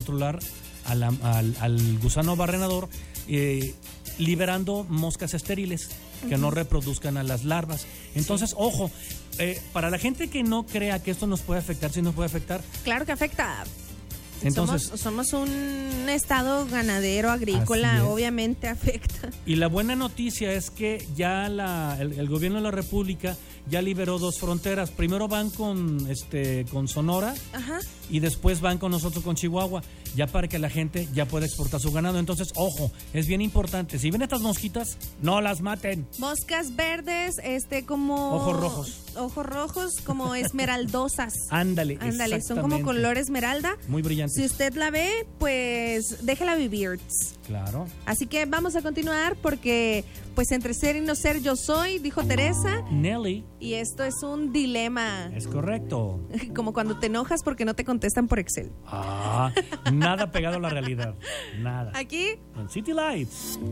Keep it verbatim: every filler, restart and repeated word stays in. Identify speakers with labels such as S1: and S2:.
S1: controlar a la, al, al gusano barrenador, eh, liberando moscas estériles que uh-huh. no reproduzcan a las larvas. Entonces, sí. ojo, eh, para la gente que no crea que esto nos puede afectar, sí nos puede afectar.
S2: Claro que afecta.
S1: Entonces,
S2: somos, somos un estado ganadero, agrícola, obviamente afecta.
S1: Y la buena noticia es que ya la, el, el gobierno de la República ya liberó dos fronteras. Primero van con este con Sonora. Ajá. Y después van con nosotros con Chihuahua, ya para que la gente ya pueda exportar su ganado. Entonces, ojo, es bien importante. Si ven estas mosquitas, no las maten.
S2: Moscas verdes, este como...
S1: Ojos rojos.
S2: Ojos rojos, como esmeraldosas.
S1: Ándale,
S2: Ándale, son como color esmeralda.
S1: Muy brillantes.
S2: Si usted la ve, pues déjela vivir.
S1: Claro.
S2: Así que vamos a continuar porque, pues entre ser y no ser yo soy, dijo Teresa.
S1: Nelly.
S2: Y esto es un dilema.
S1: Es correcto.
S2: Como cuando te enojas porque no te contestan por Excel.
S1: Ah, nada pegado a la realidad. Nada.
S2: Aquí.
S1: En City Lights.